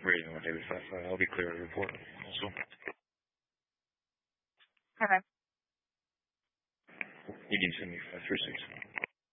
Rating 1 David 5. I'll be clear to report also. Okay. You can send me 536.